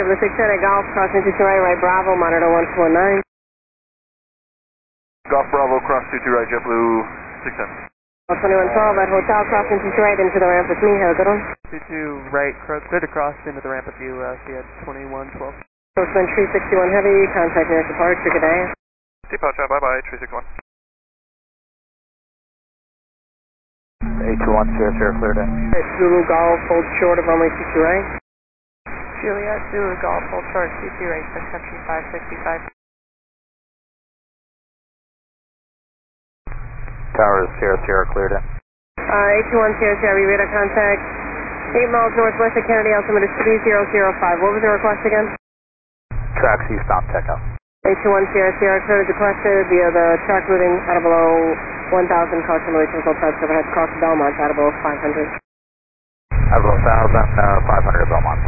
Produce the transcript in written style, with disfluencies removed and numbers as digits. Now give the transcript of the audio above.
the 610 Golf, crossing 22 right, Bravo, monitor 1219. Golf Bravo, cross 22 right, JetBlue 610. 2112 at Hotel, crossing 22 right into the ramp with me, have a good one. 22 right, clear to cross into the ramp with you, see you at 2112. Postman 361 Heavy, contact nearest departure, good day. Departure, bye-bye, 361. 8210, clear day. Zulu Golf, hold short of runway 22 right. Juliet, Zulu Golf, hold short, 22 right, sun country 565. Tower Sierra Sierra, clear day. 8210, radar contact, 8 miles northwest of Kennedy, altimeter 3005. What was the request again? Track eastbound takeoff. 8210, clear as requested via the track routing out of below 1000, caution relation control types overhead, cross Belmont out of below 500. Out of below 1000, 500 Belmont.